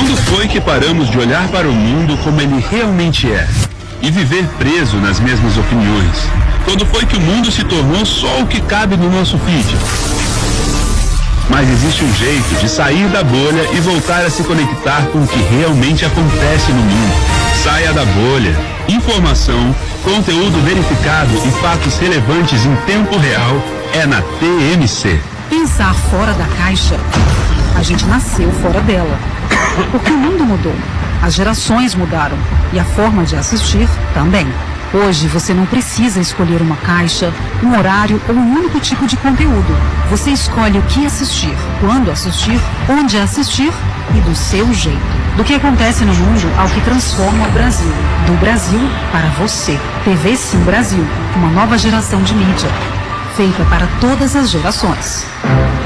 Quando foi que paramos de olhar para o mundo como ele realmente é e viver preso nas mesmas opiniões? Quando foi que o mundo se tornou só o que cabe no nosso feed? Mas existe um jeito de sair da bolha e voltar a se conectar com o que realmente acontece no mundo. Saia da bolha. Informação, conteúdo verificado e fatos relevantes em tempo real é na TMC. Pensar fora da caixa. A gente nasceu fora dela. Porque o mundo mudou. As gerações mudaram. E a forma de assistir também. Hoje você não precisa escolher uma caixa, um horário ou um único tipo de conteúdo. Você escolhe o que assistir, quando assistir, onde assistir e do seu jeito. Do que acontece no mundo ao que transforma o Brasil. Do Brasil para você. TV Sim Brasil, uma nova geração de mídia. Feita para todas as gerações.